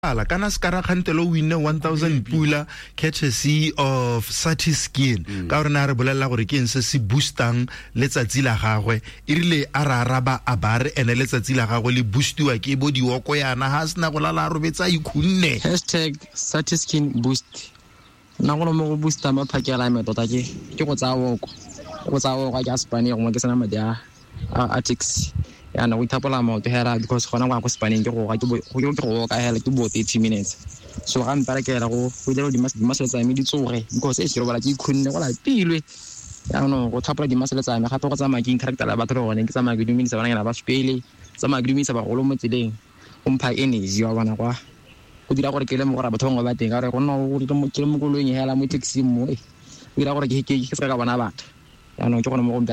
ala kana skara khantelo winne 1000 pula courtesy of Sati Skin ka rena re bolella gore ke eng se boostang letsatsi la gagwe irile araraba abare ene letsatsi la gagwe le boostiwa ke bo diwoko yana ha sna go lala robetsa ikhunne #Sati Skin boost na go mo go boosta maphakela me tota ke go tsa woko ga Spanish go mo ke sana madi a taxi ya na go itapola mo to hera because gona go Spanish ke go ka hela ke bo 30 minutes so ga mpara ke ra go ile di masela tsa me di tsoge because e se robala ke khunne go la pilwe ya no go tapola di masela tsa me gape go tsamaya ke character la batho rone ke tsamaya ke dumisa bana ngena ba spele tsamaya ke dumisa ba golo mo tseleng o mpha energy wa bana kwa go dira gore ke le mo gore batho ngwa ba teng ka re go nna go di mo ke mo kolong hela mo taxi mo e dira gore ke se ka bona batho ya no ke gona mo